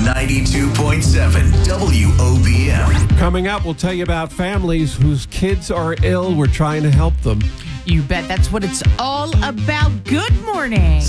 92.7 WOBM. Coming up, we'll tell you about families whose kids are ill. We're trying to help them. You bet that's what it's all about. Good morning.